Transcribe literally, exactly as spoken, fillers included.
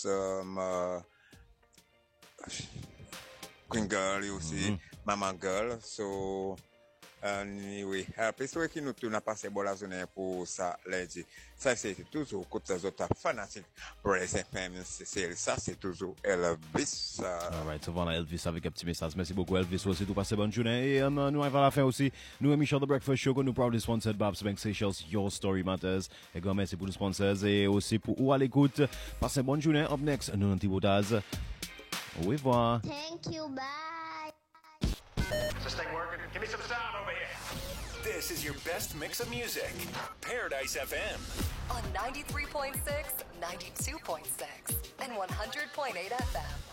Plus, um, uh, Queen Girl aussi, mm-hmm. Maman Girl. So, anyway, après, c'est vrai que nous tournons passé bon la journée pour ça, lundi. Ça, c'est toujours, quand les autres fanatiques pour les F M, c'est ça, c'est toujours Elvis. Uh... Alright, so voilà Elvis avec un petit message. Merci beaucoup, Elvis, aussi, tout passé bonne journée. Et um, nous arrivons à la fin aussi. Nous, émission The Breakfast Show, que nous proudly sponsored Bob's Bank Seychelles, Your Story Matters. Et grand merci pour les sponsors et aussi pour ou à l'écoute. Passez bonne journée. Up next, nous, Antibodaz. Au revoir. Thank you, bye. Is this thing working? Give me some sound over here. This is your best mix of music. Paradise F M. On ninety-three point six, ninety-two point six, and one hundred point eight F M.